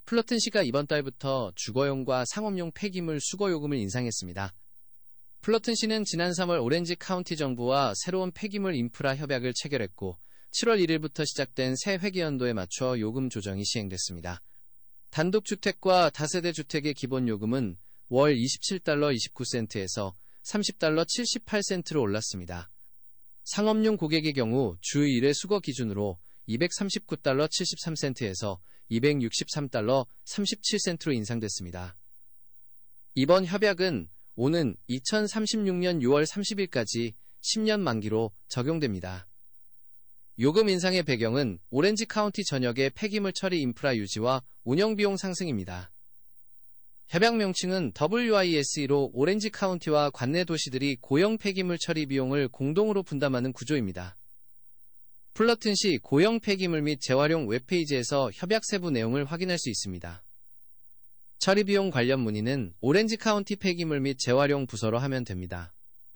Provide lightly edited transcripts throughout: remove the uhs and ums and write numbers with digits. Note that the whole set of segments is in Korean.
플러튼시가 이번 달부터 주거용과 상업용 폐기물 수거요금을 인상했습니다. 플러튼시는 지난 3월 오렌지 카운티 정부와 새로운 폐기물 인프라 협약을 체결했고 7월 1일부터 시작된 새 회계연도에 맞춰 요금 조정이 시행됐습니다. 단독주택과 다세대 주택의 기본요금은 월 $27 29센트에서 $30 78센트로 올랐습니다. 상업용 고객의 경우 주 1회 수거 기준으로 $239 73센트에서 $263 37센트로 인상됐습니다. 이번 협약은 오는 2036년 6월 30일까지 10년 만기로 적용됩니다. 요금 인상의 배경은 오렌지 카운티 전역의 폐기물 처리 인프라 유지와 운영 비용 상승입니다. 협약 명칭은 WISE로 오렌지 카운티와 관내 도시들이 고형 폐기물 처리 비용을 공동으로 분담하는 구조입니다. 플러튼시 고형 폐기물 및 재활용 웹페이지에서 협약 세부 내용을 확인할 수 있습니다. 처리 비용 관련 문의는 오렌지 카운티 폐기물 및 재활용 부서로 하면 됩니다.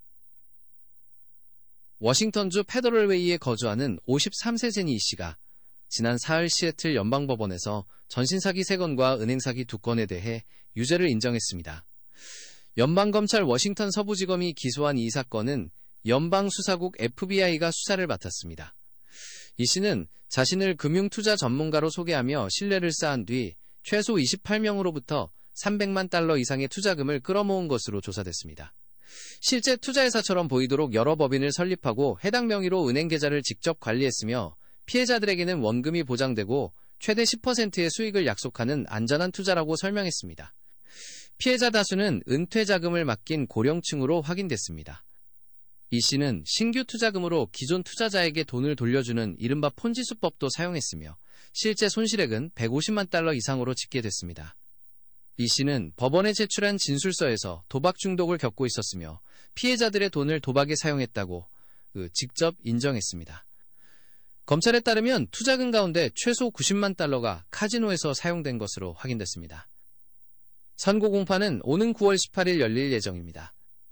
워싱턴주 페더럴웨이에 거주하는 53세 제니 E씨가 지난 4일 시애틀 연방법원에서 전신사기 3건과 은행사기 2건에 대해 유죄를 인정했습니다. 연방검찰 워싱턴 서부지검이 기소한 이 사건은 연방수사국 FBI가 수사를 맡았습니다. 이 씨는 자신을 금융투자 전문가로 소개하며 신뢰를 쌓은 뒤 최소 28명으로부터 $300만 이상의 투자금을 끌어모은 것으로 조사됐습니다. 실제 투자회사처럼 보이도록 여러 법인을 설립하고 해당 명의로 은행 계좌를 직접 관리했으며 피해자들에게는 원금이 보장되고 최대 10%의 수익을 약속하는 안전한 투자라고 설명했습니다. 피해자 다수는 은퇴 자금을 맡긴 고령층으로 확인됐습니다. 이 씨는 신규 투자금으로 기존 투자자에게 돈을 돌려주는 이른바 폰지 수법도 사용했으며 실제 손실액은 $150만 이상으로 집계됐습니다. 이 씨는 법원에 제출한 진술서에서 도박 중독을 겪고 있었으며 피해자들의 돈을 도박에 사용했다고 직접 인정했습니다. 검찰에 따르면 투자금 가운데 최소 $90만 카지노에서 사용된 것으로 확인됐습니다. 선고 공판은 오는 9월 18일 열릴 예정입니다.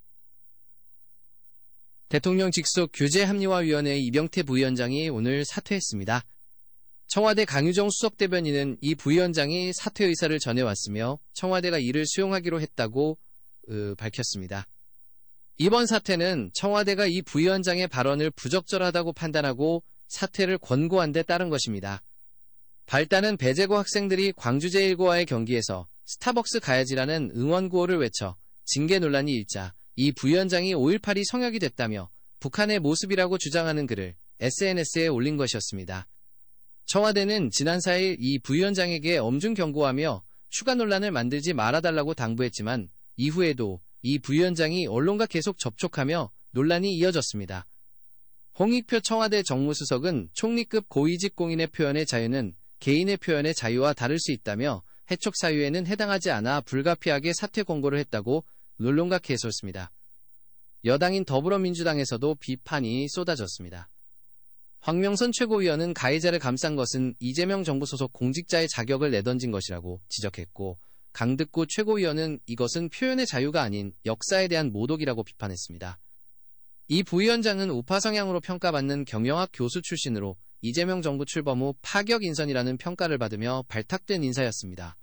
대통령 직속 규제합리화위원회 이병태 부위원장이 오늘 사퇴했습니다. 청와대 강유정 수석대변인은 이 부위원장이 사퇴 의사를 전해왔으며 청와대가 이를 수용하기로 했다고 밝혔습니다. 이번 사퇴는 청와대가 이 부위원장의 발언을 부적절하다고 판단하고 사퇴를 권고한 데 따른 것입니다. 발단은 배재고 학생들이 광주제1고와의 경기에서 스타벅스 가야지라는 응원 구호를 외쳐 징계 논란이 일자 이 부위원장이 5.18이 성역이 됐다며 북한의 모습이라고 주장하는 글을 SNS에 올린 것이었습니다. 청와대는 지난 4일 이 부위원장에게 엄중 경고하며 추가 논란을 만들지 말아달라고 당부했지만 이후에도 이 부위원장이 언론과 계속 접촉하며 논란이 이어졌습니다. 홍익표 청와대 정무수석은 총리급 고위직 공인의 표현의 자유는 개인의 표현의 자유와 다를 수 있다며 해촉 사유에는 해당하지 않아 불가피하게 사퇴 권고를 했다고 논론과 개소했습니다. 여당인 더불어민주당에서도 비판이 쏟아졌습니다. 황명선 최고위원은 가해자를 감싼 것은 이재명 정부 소속 공직자의 자격을 내던진 것이라고 지적했고 강득구 최고위원은 이것은 표현의 자유가 아닌 역사에 대한 모독이라고 비판했습니다. 이 부위원장은 우파 성향으로 평가받는 경영학 교수 출신으로 이재명 정부 출범 후 파격 인선이라는 평가를 받으며 발탁된 인사였습니다.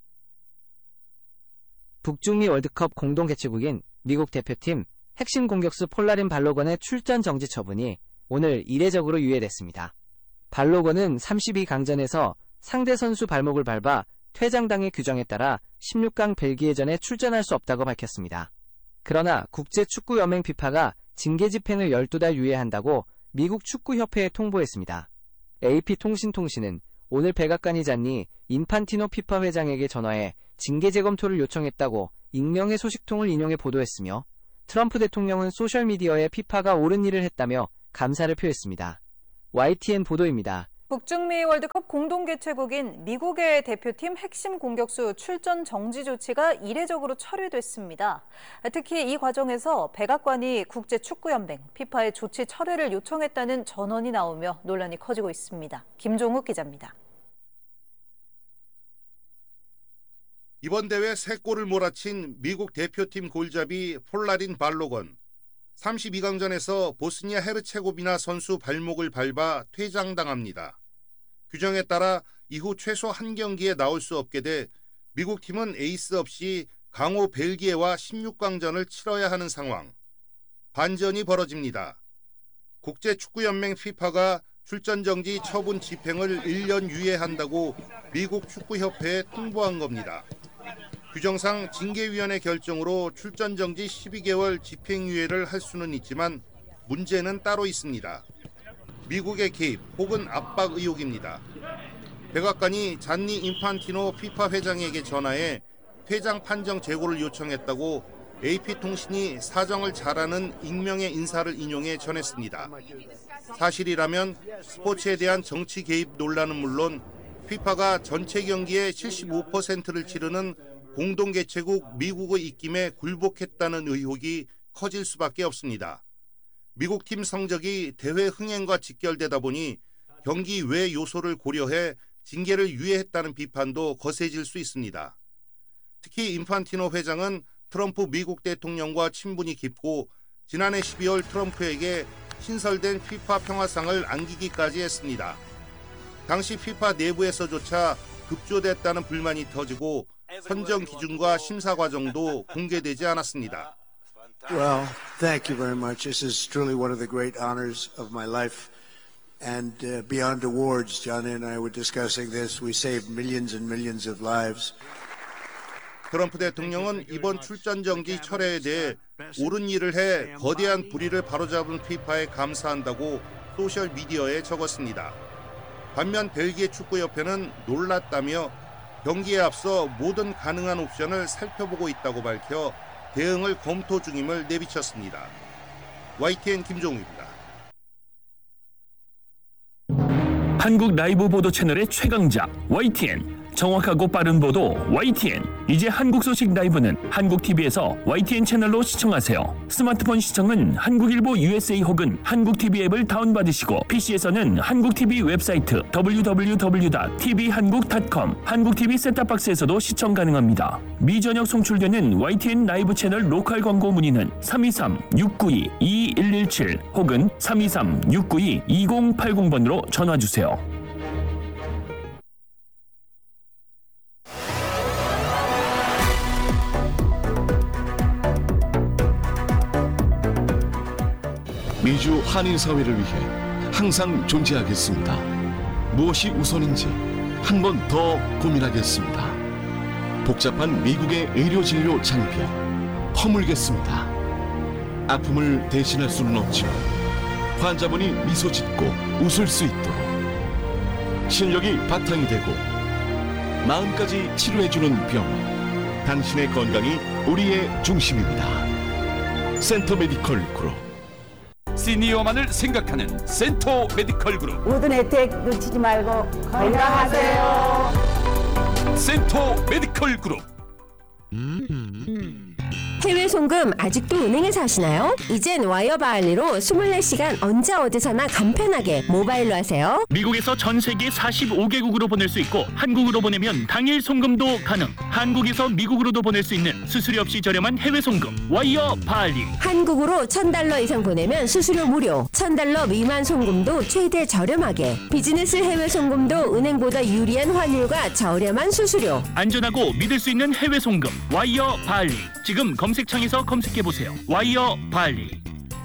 북중미 월드컵 공동개최국인 미국 대표팀 핵심 공격수 폴라린 발로건의 출전 정지 처분이 오늘 이례적으로 유예됐습니다. 발로건은 32강전에서 상대 선수 발목을 밟아 퇴장당의 규정에 따라 16강 벨기에전에 출전할 수 없다고 밝혔습니다. 그러나 국제축구연맹 FIFA가 징계 집행을 12달 유예한다고 미국 축구협회에 통보했습니다. AP통신은 오늘 백악관이 잤니 인판티노 FIFA 회장에게 전화해 징계 재검토를 요청했다고 익명의 소식통을 인용해 보도했으며 트럼프 대통령은 소셜미디어에 FIFA가 옳은 일을 했다며 감사를 표했습니다. YTN 보도입니다. 북중미 월드컵 공동개최국인 미국의 대표팀 핵심 공격수 출전 정지 조치가 이례적으로 철회됐습니다. 특히 이 과정에서 백악관이 국제축구연맹 FIFA의 조치 철회를 요청했다는 전언이 나오며 논란이 커지고 있습니다. 김종욱 기자입니다. 이번 대회 3골을 몰아친 미국 대표팀 골잡이 폴라린 발로건. 32강전에서 보스니아 헤르체고비나 선수 발목을 밟아 퇴장당합니다. 규정에 따라 이후 최소 한 경기에 나올 수 없게 돼 미국 팀은 에이스 없이 강호 벨기에와 16강전을 치러야 하는 상황. 반전이 벌어집니다. 국제축구연맹 FIFA가 출전정지 처분 집행을 1년 유예한다고 미국 축구협회에 통보한 겁니다. 규정상 징계위원회 결정으로 출전정지 12개월 집행유예를 할 수는 있지만 문제는 따로 있습니다. 미국의 개입 혹은 압박 의혹입니다. 백악관이 잔니 인판티노 피파 회장에게 전화해 회장 판정 재고를 요청했다고 AP통신이 사정을 잘 아는 익명의 인사를 인용해 전했습니다. 사실이라면 스포츠에 대한 정치 개입 논란은 물론 FIFA가 전체 경기의 75%를 치르는 공동개최국 미국의 입김에 굴복했다는 의혹이 커질 수밖에 없습니다. 미국 팀 성적이 대회 흥행과 직결되다 보니 경기 외 요소를 고려해 징계를 유예했다는 비판도 거세질 수 있습니다. 특히 인판티노 회장은 트럼프 미국 대통령과 친분이 깊고 지난해 12월 트럼프에게 신설된 FIFA 평화상을 안기기까지 했습니다. 당시 FIFA 내부에서조차 급조됐다는 불만이 터지고 선정 기준과 심사 과정도 공개되지 않았습니다. Well, thank you very much. This is truly one of the great honors of my life. And beyond awards, Johnny and I were discussing this. We saved millions and millions of lives. 트럼프 대통령은 이번 출전 정지 철회에 대해 옳은 일을 해 거대한 불의를 바로잡은 FIFA에 감사한다고 소셜미디어에 적었습니다. 반면 벨기에 축구협회는 놀랐다며 경기에 앞서 모든 가능한 옵션을 살펴보고 있다고 밝혀 대응을 검토 중임을 내비쳤습니다. YTN 김종우입니다. 한국 라이브 보도 채널의 최강자 YTN. 정확하고 빠른 보도 YTN. 이제 한국 소식 라이브는 한국TV에서 YTN 채널로 시청하세요. 스마트폰 시청은 한국일보 USA 혹은 한국TV 앱을 다운받으시고 PC에서는 한국TV 웹사이트 www.tvhan국.com 한국TV 셋탑박스에서도 시청 가능합니다. 미전역 송출되는 YTN 라이브 채널 로컬 광고 문의는 323-692-2117 혹은 323-692-2080번으로 전화주세요. 미주 한인사회를 위해 항상 존재하겠습니다. 무엇이 우선인지 한 번 더 고민하겠습니다. 복잡한 미국의 의료진료 장벽 허물겠습니다. 아픔을 대신할 수는 없지만 환자분이 미소 짓고 웃을 수 있도록 실력이 바탕이 되고 마음까지 치료해주는 병원, 당신의 건강이 우리의 중심입니다. 센터 메디컬 그룹. 시니어만을 생각하는 센터 메디컬 그룹. 모든 혜택 놓치지 말고 건강하세요. 센터 메디컬 그룹. 해외 송금 아직도 은행에서 하시나요? 이젠 와이어바 알리로 24시간 언제 어디서나 간편하게 모바일로 하세요. 미국에서 전 세계 45개국으로 보낼 수 있고 한국으로 보내면 당일 송금도 가능. 한국에서 미국으로도 보낼 수 있는 수수료 없이 저렴한 해외 송금 와이어바 알리. 한국으로 $1,000 이상 보내면 수수료 무료. $1,000 미만 송금도 최대 저렴하게. 비즈니스 해외 송금도 은행보다 유리한 환율과 저렴한 수수료. 안전하고 믿을 수 있는 해외 송금 와이어바 알리. 지금 검색창에서 검색해보세요. 와이어바 알리.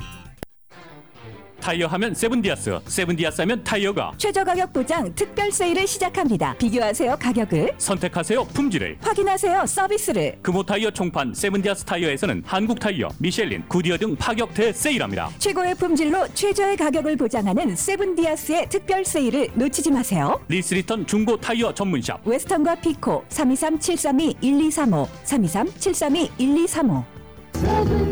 타이어 하면 세븐디아스, 세븐디아스 하면 타이어가 최저 가격 보장 특별 세일을 시작합니다. 비교하세요 가격을, 선택하세요 품질을, 확인하세요 서비스를. 금호 타이어 총판 세븐디아스 타이어에서는 한국 타이어, 미셸린, 구디어 등 파격 대세일합니다. 최고의 품질로 최저의 가격을 보장하는 세븐디아스의 특별 세일을 놓치지 마세요. 리스리턴 중고 타이어 전문샵 웨스턴과 피코 323-732-1235 323-732-1235.